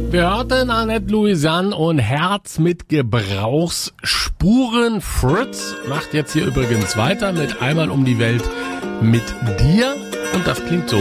Wir hörten Annette Louisanne und Herz mit Gebrauchsspuren. Fritz macht jetzt hier übrigens weiter mit Einmal um die Welt mit dir. Und das klingt so.